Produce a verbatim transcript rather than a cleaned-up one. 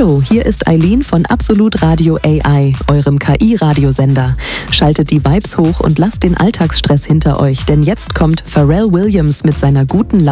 Hallo, hier ist Eileen von Absolut Radio A I, eurem K I-Radiosender. Schaltet die Vibes hoch und lasst den Alltagsstress hinter euch, denn jetzt kommt Pharrell Williams mit seiner guten Laune.